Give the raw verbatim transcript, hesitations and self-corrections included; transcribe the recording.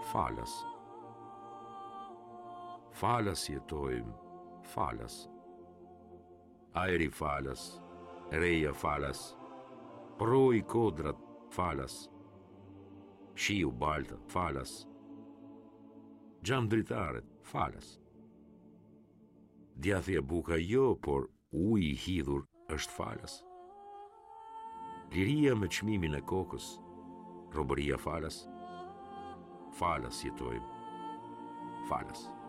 falas. Falas jetojmë, falas. Ajri falas, reja falas, proi kodrat falas, shiu balta falas, xhamdritaret falas. Djathi e buka jo, por uji i hidhur është falas. Liria me çmimin e kokës, robëria falas. Falas jetojmë, falas.